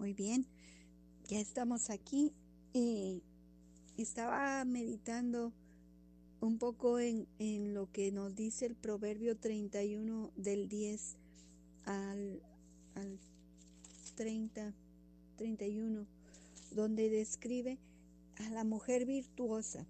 muy bien. Ya estamos aquí y estaba meditando un poco en lo que nos dice el Proverbio 31 del 10 al 30, 31, donde describe a la mujer virtuosa.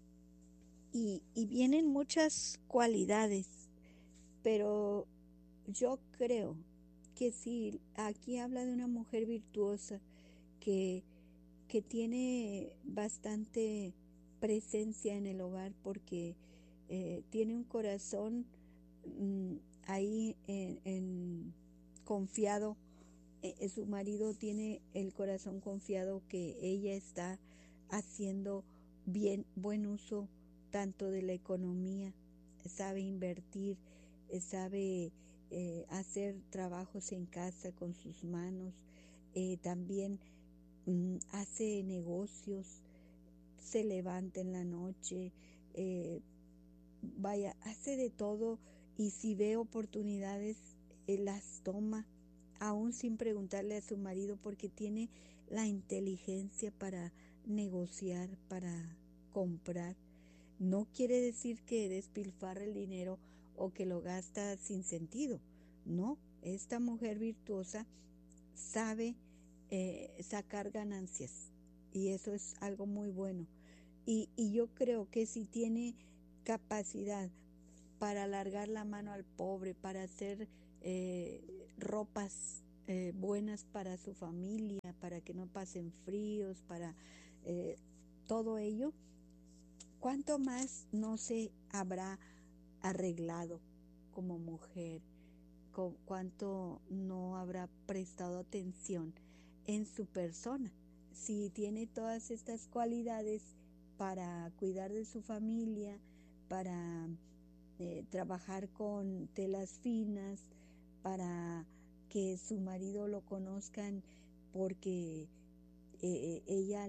Y vienen muchas cualidades, pero yo creo que si aquí habla de una mujer virtuosa que tiene bastante presencia en el hogar porque tiene un corazón mm, ahí confiado. Su marido tiene el corazón confiado que ella está haciendo buen uso tanto de la economía, sabe invertir, sabe hacer trabajos en casa con sus manos, también hace negocios, se levanta en la noche, eh, hace de todo, y si ve oportunidades, las toma, aún sin preguntarle a su marido, porque tiene la inteligencia para negociar, para comprar. No quiere decir que despilfarre el dinero o que lo gasta sin sentido. No, esta mujer virtuosa sabe sacar ganancias, y eso es algo muy bueno. Y yo creo que si tiene capacidad para alargar la mano al pobre, para hacer eh, ropas buenas para su familia, para que no pasen fríos, para eh, todo ello, ¿cuánto más no se habrá arreglado como mujer? ¿Cuánto no habrá prestado atención en su persona? Si tiene todas estas cualidades para cuidar de su familia, para trabajar con telas finas, para que su marido lo conozcan porque ella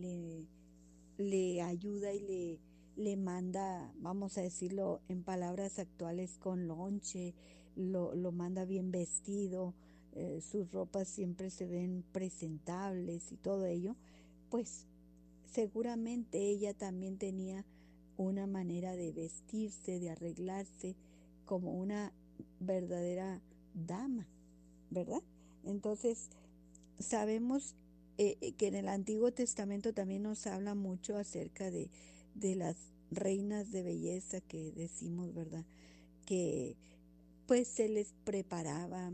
le ayuda y le manda, vamos a decirlo en palabras actuales, con lonche, lo manda bien vestido, sus ropas siempre se ven presentables y todo ello, pues seguramente ella también tenía una manera de vestirse, de arreglarse como una verdadera dama, ¿verdad? Entonces, sabemos que en el Antiguo Testamento también nos habla mucho acerca de las reinas de belleza que decimos, ¿verdad? Que pues se les preparaba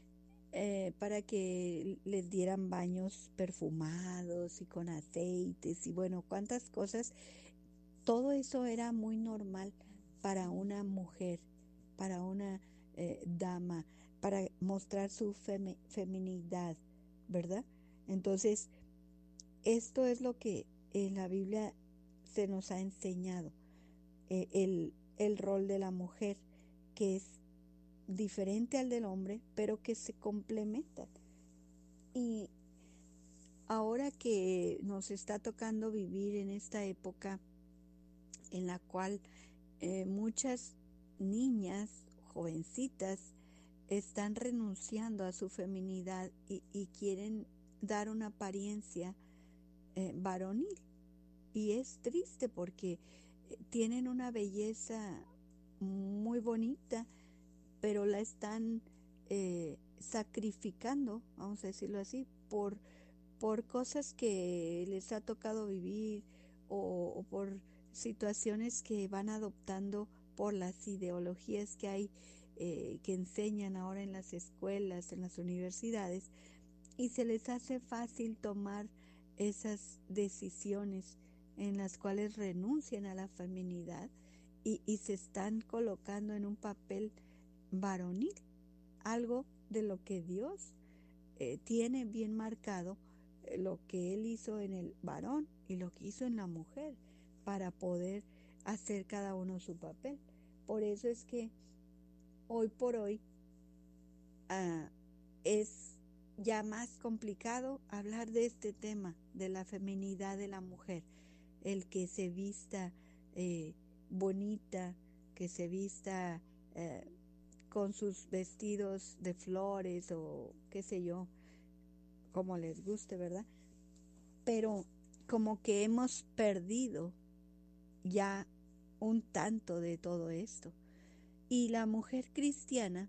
para que les dieran baños perfumados y con aceites y bueno, cuántas cosas. Todo eso era muy normal para una mujer, para una dama, para mostrar su feminidad, ¿verdad? Entonces, esto es lo que en la Biblia se nos ha enseñado, el rol de la mujer, que es diferente al del hombre, pero que se complementan. Y ahora que nos está tocando vivir en esta época en la cual muchas niñas, jovencitas, están renunciando a su feminidad y quieren dar una apariencia varonil. Y es triste porque tienen una belleza muy bonita, pero la están sacrificando, vamos a decirlo así, por cosas que les ha tocado vivir o por situaciones que van adoptando por las ideologías que hay, que enseñan ahora en las escuelas, en las universidades, y se les hace fácil tomar esas decisiones en las cuales renuncian a la feminidad y se están colocando en un papel varonil, algo de lo que Dios tiene bien marcado, lo que Él hizo en el varón y lo que hizo en la mujer para poder hacer cada uno su papel. Por eso es que hoy por hoy es ya más complicado hablar de este tema, de la feminidad de la mujer, el que se vista eh, bonita, que se vista con sus vestidos de flores o qué sé yo, como les guste, ¿verdad? Pero como que hemos perdido ya un tanto de todo esto. Y la mujer cristiana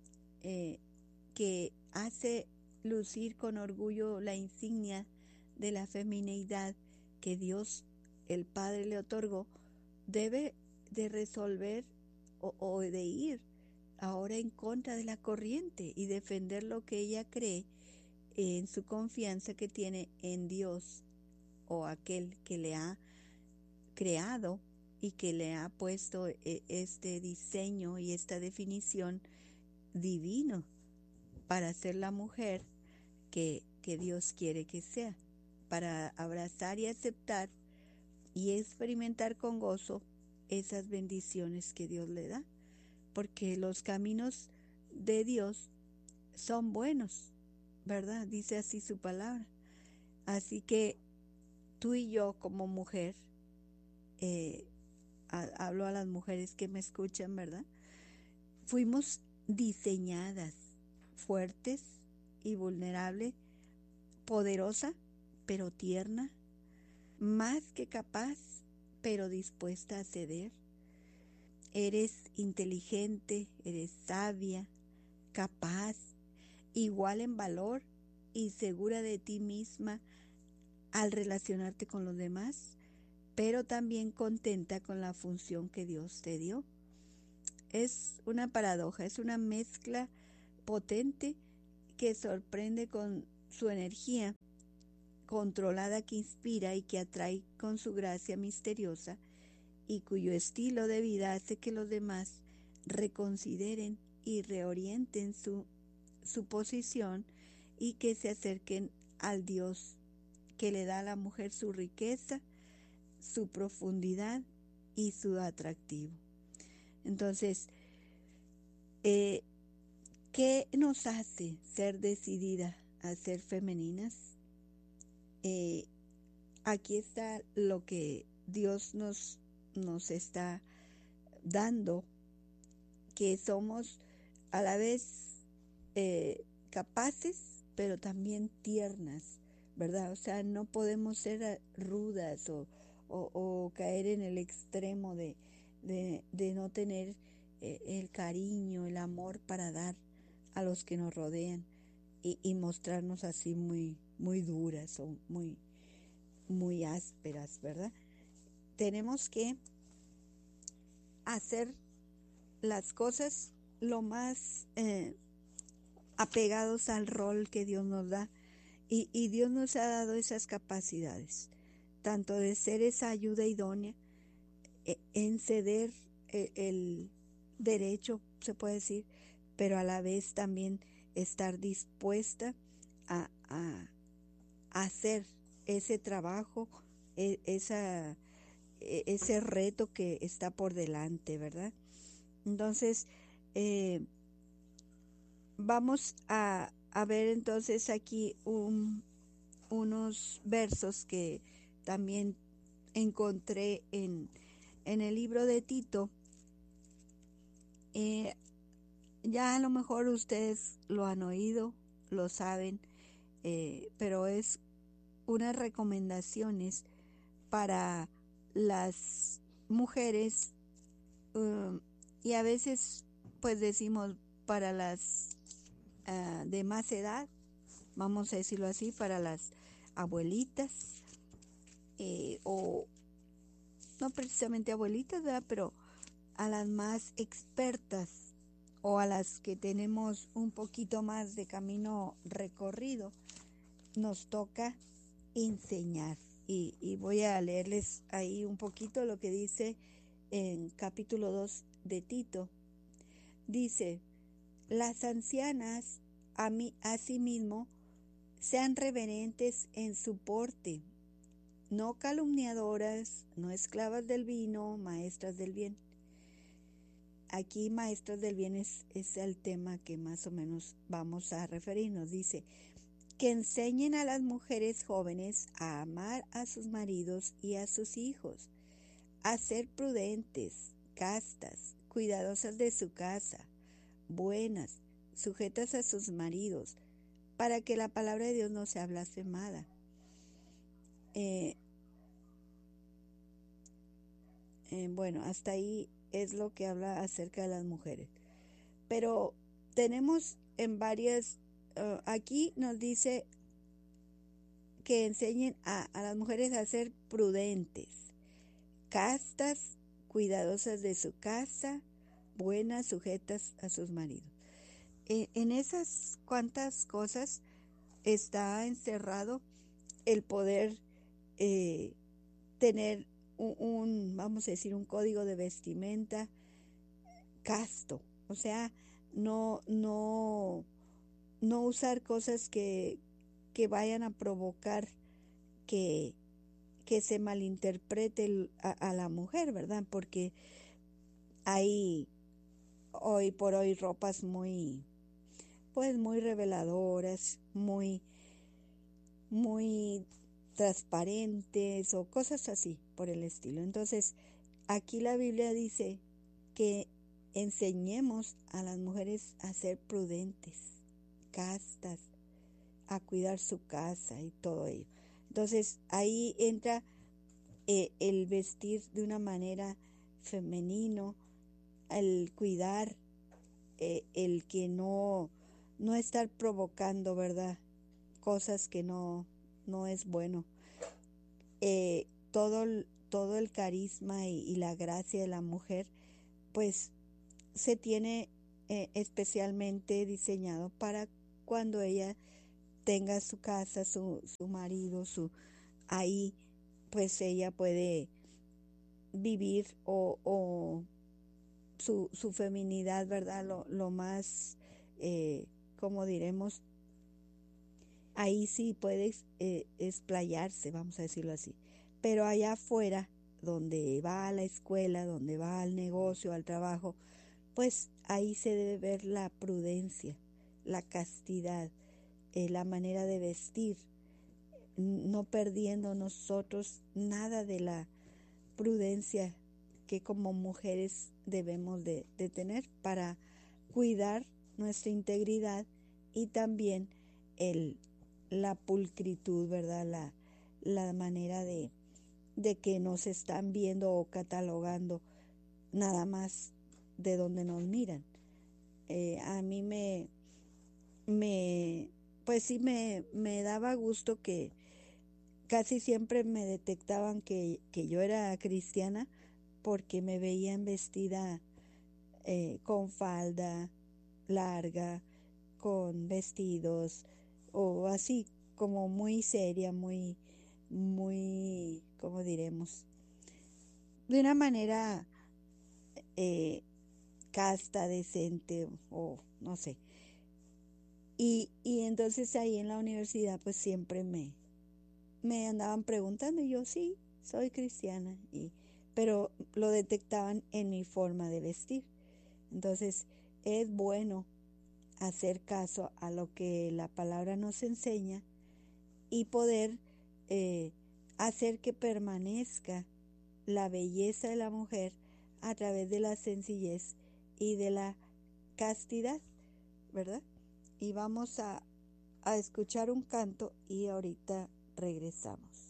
que hace lucir con orgullo la insignia de la femineidad que Dios el Padre le otorgó, debe de resolver o de ir ahora en contra de la corriente y defender lo que ella cree en su confianza que tiene en Dios o aquel que le ha creado y que le ha puesto este diseño y esta definición divino para ser la mujer que Dios quiere que sea, para abrazar y aceptar y experimentar con gozo esas bendiciones que Dios le da, porque los caminos de Dios son buenos, ¿verdad? Dice así su palabra. Así que tú y yo como mujer, eh, hablo a las mujeres que me escuchan, ¿verdad? Fuimos diseñadas fuertes y vulnerables, poderosa pero tierna, más que capaz pero dispuesta a ceder. Eres inteligente, eres sabia, capaz, igual en valor y segura de ti misma al relacionarte con los demás, pero también contenta con la función que Dios te dio. Es una paradoja, es una mezcla potente que sorprende con su energía controlada, que inspira y que atrae con su gracia misteriosa, y cuyo estilo de vida hace que los demás reconsideren y reorienten su posición y que se acerquen al Dios que le da a la mujer su riqueza, su profundidad y su atractivo. Entonces, ¿qué nos hace ser decididas a ser femeninas? Aquí está lo que Dios nos está dando, que somos a la vez capaces, pero también tiernas, ¿verdad? O sea, no podemos ser rudas o caer en el extremo de no tener el cariño, el amor para dar a los que nos rodean y mostrarnos así muy, muy duras o muy, muy ásperas, ¿verdad? Tenemos que hacer las cosas lo más apegados al rol que Dios nos da, y Dios nos ha dado esas capacidades, tanto de ser esa ayuda idónea, en ceder el derecho, se puede decir, pero a la vez también estar dispuesta a hacer ese trabajo, ese reto que está por delante, ¿verdad? Entonces, vamos a ver entonces aquí unos versos que también encontré en el libro de Tito. Ya a lo mejor ustedes lo han oído, lo saben, pero es unas recomendaciones para las mujeres, y a veces pues decimos para las de más edad, vamos a decirlo así, para las abuelitas, o no precisamente abuelitas, ¿verdad? Pero a las más expertas o a las que tenemos un poquito más de camino recorrido, nos toca enseñar. Y voy a leerles ahí un poquito lo que dice en capítulo 2 de Tito. Dice: las ancianas asimismo sean reverentes en su porte, no calumniadoras, no esclavas del vino, maestras del bien. Aquí maestras del bien es el tema que más o menos vamos a referirnos. Dice: que enseñen a las mujeres jóvenes a amar a sus maridos y a sus hijos, a ser prudentes, castas, cuidadosas de su casa, buenas, sujetas a sus maridos, para que la palabra de Dios no sea blasfemada. Bueno, hasta ahí es lo que habla acerca de las mujeres. Pero tenemos en varias, aquí nos dice que enseñen a las mujeres a ser prudentes, castas, cuidadosas de su casa, buenas, sujetas a sus maridos. En esas cuantas cosas está encerrado el poder tener vamos a decir, un código de vestimenta casto. O sea, no usar cosas que vayan a provocar que, que se malinterprete a la mujer, ¿verdad? Porque hay hoy por hoy ropas pues muy reveladoras, muy transparentes o cosas así por el estilo. Entonces, aquí la Biblia dice que enseñemos a las mujeres a ser prudentes, castas, a cuidar su casa y todo ello. Entonces, ahí entra el vestir de una manera femenino, el cuidar, el que no estar provocando, ¿verdad? Cosas que no es bueno. Todo el carisma y la gracia de la mujer, pues se tiene especialmente diseñado para cuando ella tenga su casa, su marido, ahí pues ella puede vivir o su feminidad, ¿verdad? Lo más, como diremos, ahí sí puede explayarse, vamos a decirlo así. Pero allá afuera, donde va a la escuela, donde va al negocio, al trabajo, pues ahí se debe ver la prudencia, la castidad, la manera de vestir, no perdiendo nosotros nada de la prudencia que como mujeres debemos de tener para cuidar nuestra integridad y también la pulcritud, ¿verdad? La manera de que nos están viendo o catalogando nada más de donde nos miran. A mí pues sí me daba gusto que casi siempre me detectaban que yo era cristiana porque me veían vestida con falda larga, con vestidos o así como muy seria, ¿cómo diremos? De una manera casta, decente o no sé. Y entonces ahí en la universidad pues siempre me andaban preguntando y yo sí, soy cristiana, pero lo detectaban en mi forma de vestir. Entonces es bueno hacer caso a lo que la palabra nos enseña y poder hacer que permanezca la belleza de la mujer a través de la sencillez y de la castidad, ¿verdad? Y vamos a escuchar un canto y ahorita regresamos.